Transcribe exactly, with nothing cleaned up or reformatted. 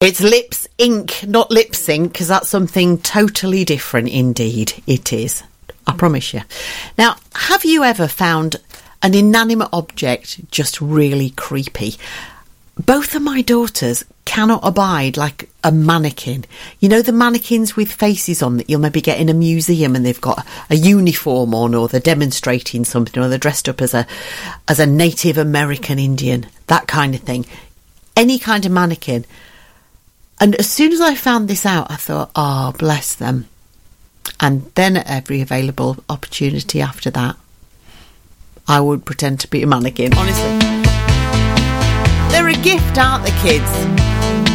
It's lips ink, not lip sync, because that's something totally different indeed. It is. I promise you. Now, have you ever found an inanimate object just really creepy? Both of my daughters cannot abide like a mannequin. You know, the mannequins with faces on that you'll maybe get in a museum and they've got a uniform on, or they're demonstrating something, or they're dressed up as a as a Native American Indian, that kind of thing. Any kind of mannequin. And as soon as I found this out, I thought, oh, bless them. And then at every available opportunity after that, I would pretend to be a mannequin, honestly. They're a gift, aren't they, kids?